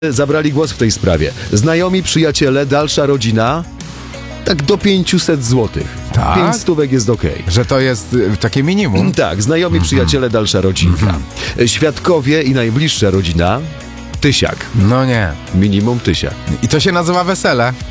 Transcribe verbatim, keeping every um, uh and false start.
zabrali głos w tej sprawie. Znajomi, przyjaciele, dalsza rodzina, tak do pięćset złotych. Tak? Pięć stówek jest okej. Że to jest y, takie minimum. Tak, znajomi, przyjaciele, dalsza rodzinka. Świadkowie i najbliższa rodzina, tysiak. No nie. Minimum tysiak. I to się nazywa wesele.